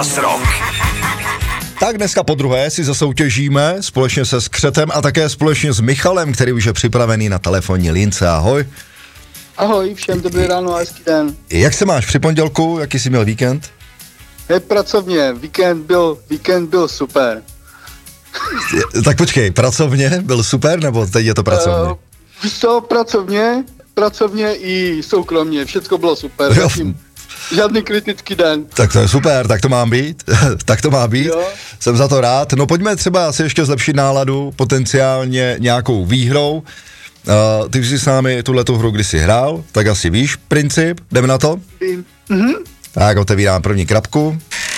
Rock. Tak dneska podruhé si zasoutěžíme společně se Skřetem a také společně s Michalem, který už je připravený na telefonní lince. Ahoj. Ahoj, všem dobrý ráno a hezký den. Jak se máš při pondělku? Jaký jsi měl víkend? Pracovně, víkend byl super. Tak počkej, pracovně byl super, nebo teď je to pracovně? Víš co, pracovně i soukromně, všecko bylo super. Žádný kritický den. Tak to je super, tak to má být. Tak to má být. Jo. Jsem za to rád. No pojďme třeba si ještě zlepšit náladu, potenciálně nějakou výhrou. Ty už jsi s námi tuhletu hru kdysi hrál, tak asi víš princip, jdeme na to? Mhm. Tak otevírám první krabku.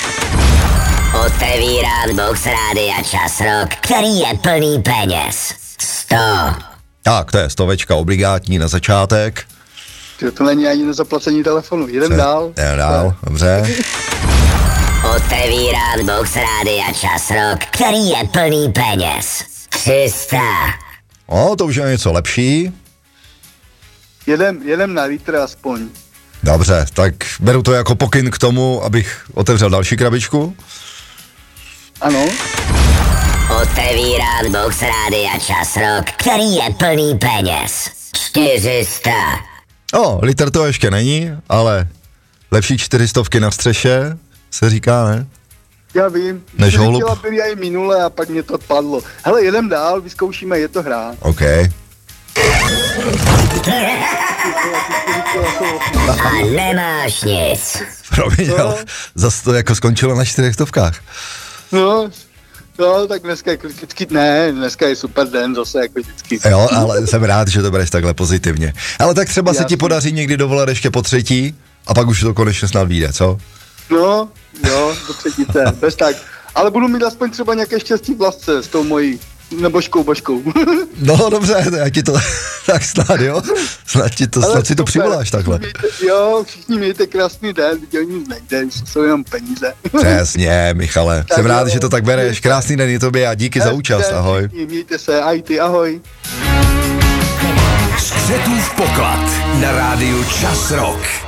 Otevírám box Rádia Čas Rock, který je plný peněz. 100. Tak, to je 100 obligátní na začátek. To není ani na zaplacení telefonu. Jdem dál, dobře. Otevírám box Rádia Čas Rock, který je plný peněz. 300. To už je něco lepší. Jedem na litr aspoň. Dobře, tak beru to jako pokyn k tomu, abych otevřel další krabičku. Ano. Otevírám box Rádia Čas Rock, který je plný peněz. 400. Litr to ještě není, ale lepší 400 na střeše, se říká, ne? Já vím. Než holub. Byli i minule a pak mě to odpadlo. Hele, jedem dál, vyzkoušíme, je to hra. OK. A nemáš nic. Promiň, ale zase to jako skončilo na 400. No, tak dneska je kritický, dneska je super den, zase jako vždycky. Jo, ale jsem rád, že to bereš takhle pozitivně. Ale tak třeba se ti podaří někdy dovolat ještě po třetí a pak už to konečně snad vyjde, co? No, jo, do třetice, bez tak. Ale budu mít aspoň třeba nějaké štěstí v lasce s tou mojí nebožkou božkou. No dobře, já ti to, tak snad jo, snad si to přivoláš takhle. Všichni mějte krásný den, viděl nic nejde, jsou jenom peníze. Přesně, Michale, jsem rád, že to tak bereš, krásný den i tobě a díky za účast, ahoj. Mějte se, a i ty, ahoj. Skřetův poklad na rádiu Čas Rock.